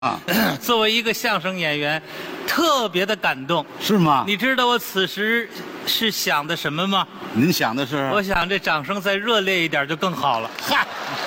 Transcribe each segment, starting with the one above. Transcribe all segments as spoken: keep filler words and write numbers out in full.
啊， 作为一个相声演员，特别的感动。 是吗？ 你知道我此时是想的什么吗？ 您想的是？ 我想这掌声再热烈一点就更好了。 嗨，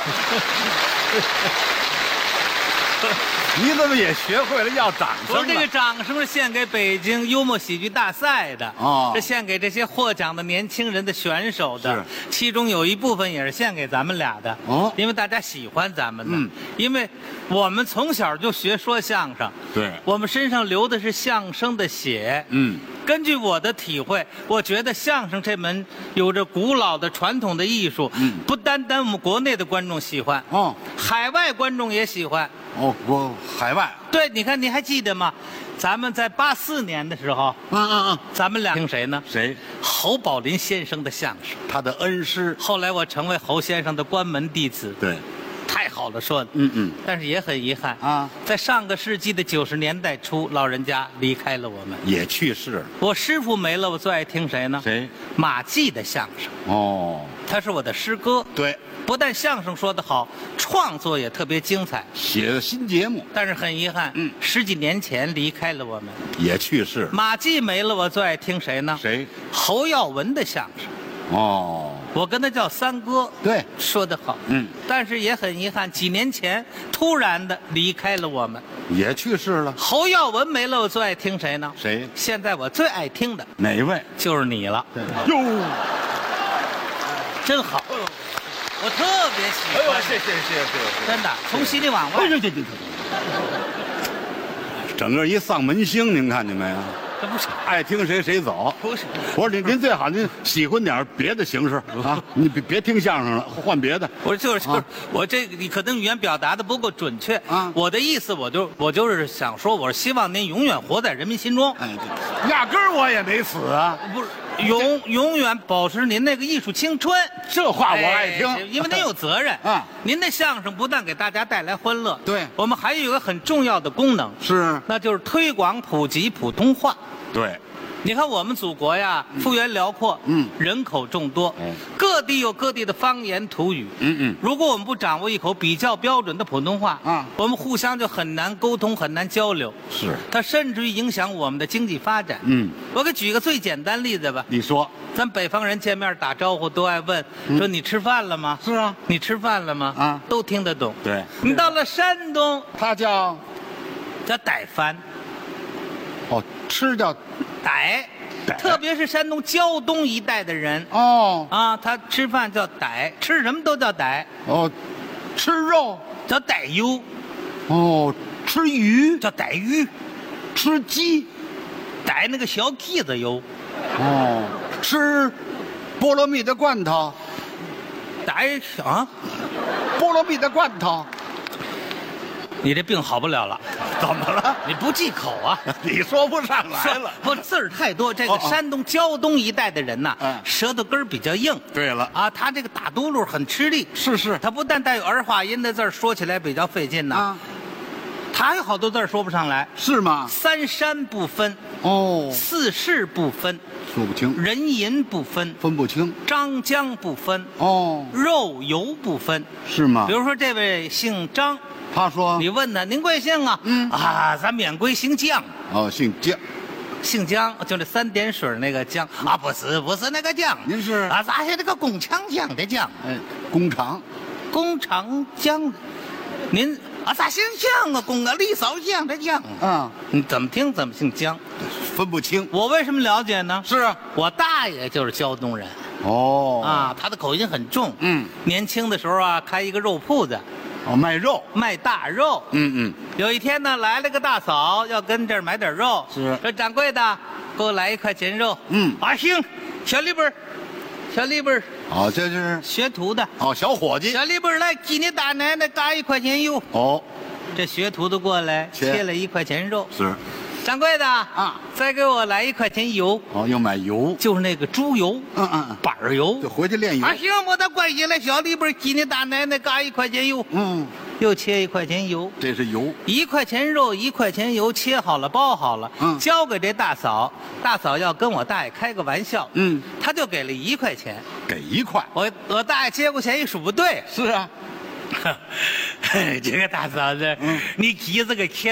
你怎么也学会了要掌声了？ 我这个掌声是献给北京幽默喜剧大赛的哦是献给这些获奖的年轻人的选手的， 是其中有一部分也是献给咱们俩的。 哦因为大家喜欢咱们的， 嗯因为我们从小就学说相声， 对我们身上流的是相声的血， 嗯， 根据我的体会，我觉得相声这门有着古老的传统的艺术， 嗯不单单我们国内的观众喜欢， 哦海外观众也喜欢。 哦，我海外， 对，你看，你还记得吗？咱们在八四年的时候， 嗯嗯嗯， 咱们俩听谁呢？ 谁？ 侯宝林先生的相声。 他的恩师。 后来我成为侯先生的关门弟子， 对， 太好了说的。 嗯嗯， 但是也很遗憾啊， 在上个世纪的九十年代初，老人家离开了我们。 也去世了。 我师傅没了，我最爱听谁呢？ 谁？ 马季的相声， 哦， 他是我的师哥。 对， 不但相声说得好，创作也特别精彩。 写的新节目但是很遗憾， 嗯十几年前离开了我们。 也去世了。 马季没了，我最爱听谁呢？ 谁？ 侯耀文的相声， 哦， 我跟他叫三哥。 对， 说得好， 嗯， 但是也很遗憾，几年前突然的离开了我们。 也去世了。 侯耀文没了，我最爱听谁呢？ 谁？ 现在我最爱听的哪位？ 就是你了， 哟， 真好，我特别喜欢， 哎呦，谢谢谢谢谢谢。 真的，从心里往外， 哎对对对对，整个一丧门星，您看见没有？ 这不是爱听谁谁走。 不是， 我说您您最好您喜欢点别的形式啊，你别别听相声了，换别的。 我就是就是、 啊我这个你可能语言表达的不够准确啊我的意思我就我就是想说，我是希望您永远活在人民心中， 哎，对，压根儿我也没死啊， 不是永永远保持您那个艺术青春。 这话我爱听， 哎因为您有责任啊。 您的相声不但给大家带来欢乐， 对我们还有一个很重要的功能， 是， 那就是推广普及普通话。 对， 你看我们祖国呀，幅员辽阔， 嗯人口众多， 嗯各地有各地的方言土语， 嗯嗯， 如果我们不掌握一口比较标准的普通话， 啊我们互相就很难沟通，很难交流， 是， 它甚至于影响我们的经济发展。 嗯， 我给举个最简单例子吧， 你说咱北方人见面打招呼都爱问，说你吃饭了吗？ 是啊， 你吃饭了吗？ 啊都听得懂。 对你到了山东他叫叫逮饭， 哦，吃叫逮， 逮特别是山东胶东一带的人哦啊，他吃饭叫逮，吃什么都叫逮， 哦，吃肉叫逮油， 哦，吃鱼叫逮鱼， 吃鸡逮那个小鸡子油， 哦，吃菠萝蜜的罐头， 逮啊， 菠萝蜜的罐头， 你这病好不了了， 怎么了？ 你不忌口啊。 你说不上来了。 不字儿太多，这个哦哦山东胶东一带的人呐， 嗯舌头根儿比较硬。 对了， 啊，他这个打嘟噜很吃力， 是是他不但带有儿化音的字儿，说起来比较费劲呐， 啊， 他还有好多字儿说不上来。 是吗？ 三山不分， 哦， 四市不分， 说不清， 人淫不分， 分不清。 张江不分， 哦， 肉油不分。 是吗比？如说这位姓张， 他说你问他您贵姓啊？ 嗯啊，咱免贵姓姜， 哦，姓姜， 姓姜就那三点水那个姜啊，不是不是那个姜， 您是啊，咱是那个工厂姜的姜， 哎，工厂工厂姜，您啊咋姓姜啊？工啊李少姜的姜， 啊， 你怎么听怎么姓姜？ 分不清。 我为什么了解呢？ 是啊， 我大爷就是胶东人哦， 啊，他的口音很重。 嗯， 年轻的时候啊，开一个肉铺子， 哦，卖肉， 卖大肉。 嗯嗯， 有一天呢，来了个大嫂，要跟这儿买点肉。 是说掌柜的，给我来一块钱肉。 嗯啊行，小李本儿，小李本儿， 哦，这是学徒的。 哦，小伙计， 小李本儿来，给你大奶奶嘎一块钱油。 哦， 这学徒的过来切切了一块钱肉。 是， 掌柜的啊， 再给我来一块钱油， 哦，又买油， 就是那个猪油、 嗯嗯嗯， 板儿油就。回去练油啊，，行，没得关系了，小李本儿给你大奶奶嘎一块钱油， 嗯， 又切一块钱油。 这是油， 一块钱肉，一块钱油，切好了，包好了， 嗯交给这大嫂。大嫂要跟我大爷开个玩笑， 嗯， 他就给了一块钱。 给一块， 我我大爷接过钱一数不对， 是啊， 这个大嫂子，你记这个钱